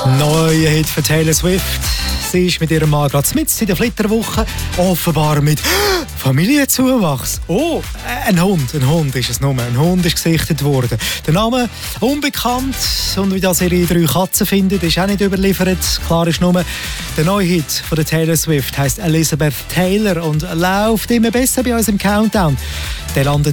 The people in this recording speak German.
Neuer Hit für Taylor Swift. Sie ist mit ihrem Mann gerade mitten in der Flitterwoche, offenbar mit Familienzuwachs. Oh, ein Hund ist es nur. Ein Hund ist gesichtet worden. Der Name unbekannt und wie das ihre 3 Katzen findet, ist auch nicht überliefert. Klar ist nur, der neue Hit von der Taylor Swift heisst Elizabeth Taylor und läuft immer besser bei uns im Countdown. Der landet